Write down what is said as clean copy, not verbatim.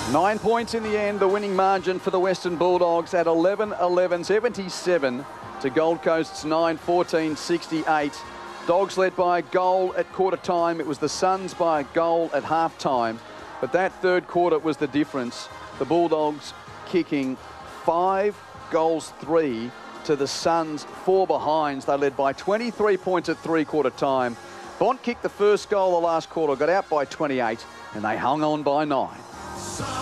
9 points in the end, the winning margin for the Western Bulldogs at 11-11-77 to Gold Coast's 9-14-68. Dogs led by a goal at quarter time. It was the Suns by a goal at half time. But that third quarter was the difference. The Bulldogs kicking 5-3 to the Suns 4 behinds. They led by 23 points at three-quarter time. Bont kicked the first goal the last quarter, got out by 28, and they hung on by 9.